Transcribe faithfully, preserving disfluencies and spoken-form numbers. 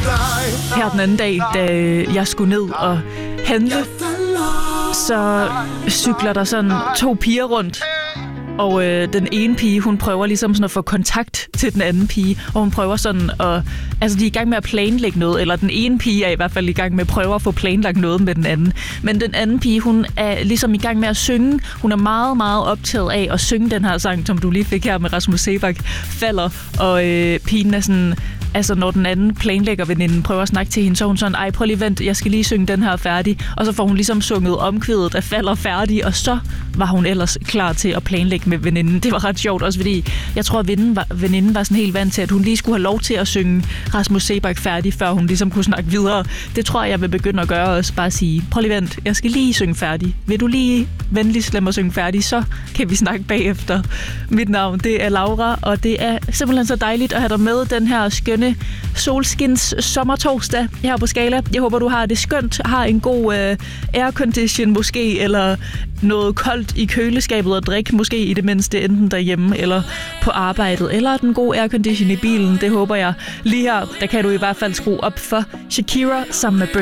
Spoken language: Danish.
Her den anden dag, da jeg skulle ned og handle, så cykler der sådan to piger rundt. Og øh, den ene pige, hun prøver ligesom sådan at få kontakt til den anden pige, og hun prøver sådan at... Altså, de er i gang med at planlægge noget, eller den ene pige er i hvert fald i gang med at prøve at få planlagt noget med den anden. Men den anden pige, hun er ligesom i gang med at synge. Hun er meget, meget optaget af at synge den her sang, som du lige fik her med Rasmus Seebach, Falder. Og øh, pigen er sådan... Altså, når den anden planlægger veninden prøver at snakke til hende, så er hun sådan, ej, prøv lige vent, jeg skal lige synge den her færdig. Og så får hun ligesom sunget omkvædet, der falder færdig, og så var hun ellers klar til at planlægge med veninden. Det var ret sjovt, også fordi jeg tror, at veninden var, veninden var sådan helt vant til, at hun lige skulle have lov til at synge Rasmus Seebach færdig, før hun ligesom kunne snakke videre. Det tror jeg, jeg vil begynde at gøre også. Bare sige, prøv lige vent, jeg skal lige synge færdig. Vil du lige venligst lade mig synge færdig, så kan vi snakke bagefter. Mit navn, det er Laura, og det er simpelthen så dejligt at have dig med den her skønne solskins sommertorsdag her på Skala. Jeg håber, du har det skønt, har en god øh, aircondition måske, eller noget koldt i køleskabet at drikke, måske i det mindste, enten derhjemme eller på arbejdet, eller den gode aircondition i bilen. Det håber jeg. Lige her, der kan du i hvert fald skrue op for Shakira sammen med Burn.